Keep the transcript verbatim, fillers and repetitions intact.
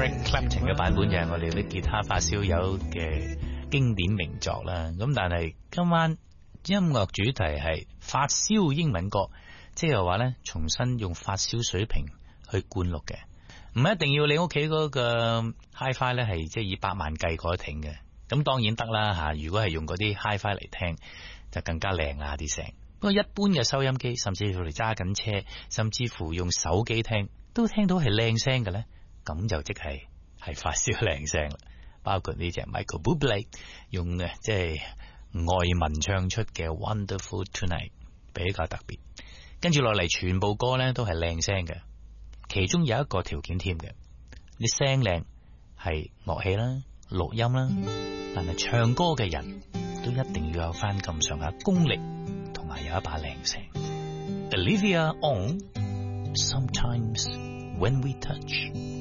Eric Clapton 嘅版本就係我哋啲吉他發燒友嘅經典名作啦。咁但係今晚音樂主題係發燒英文歌，即係話咧重新用發燒水平去灌錄嘅，唔一定要你屋企嗰個 Hi-Fi 咧係即係以百萬計嗰停嘅。咁當然得啦吓，如果係用嗰啲 Hi-Fi 嚟聽，就更加靚啦啲聲。不過一般嘅收音機，甚至乎嚟揸緊車，甚至乎用手機聽，都聽到係靚聲嘅咧，咁就即係係發燒靚聲啦。包括呢隻 Michael Bublé 用嘅即係外文唱出嘅 Wonderful Tonight 比較特別。跟住落嚟全部歌咧都係靚聲嘅，其中有一個條件添嘅，你聲靚係樂器啦、錄音啦，但係唱歌嘅人都一定要有翻咁上下功力，同埋有一把靚聲。Olivia on Sometimes When We Touch。